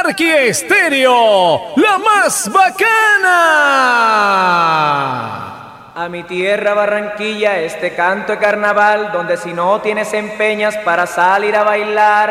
Anarquía Estéreo, la más bacana. A mi tierra Barranquilla, este canto de carnaval, donde si no tienes empeñas para salir a bailar,